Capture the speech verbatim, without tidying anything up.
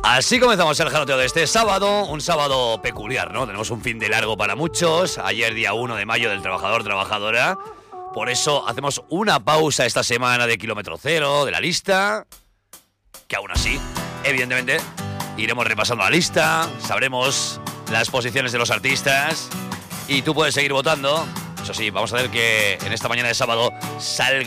Así comenzamos el jaloteo de este sábado, un sábado peculiar, ¿no? Tenemos un fin de largo para muchos, ayer día uno de mayo del trabajador-trabajadora, por eso hacemos una pausa esta semana de kilómetro cero, de la lista, que aún así, evidentemente, iremos repasando la lista, sabremos las posiciones de los artistas y tú puedes seguir votando. Eso sí, vamos a ver que en esta mañana de sábado salga